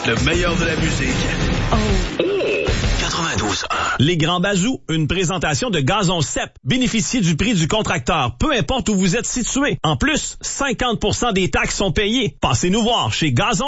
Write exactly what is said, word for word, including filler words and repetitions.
Le meilleur de la musique. Oh. quatre-vingt-douze un. Les Grands Bazous, une présentation de Gazon C E P. Bénéficiez du prix du contracteur, peu importe où vous êtes situé. En plus, cinquante pour cent des taxes sont payées. Passez nous voir chez Gazon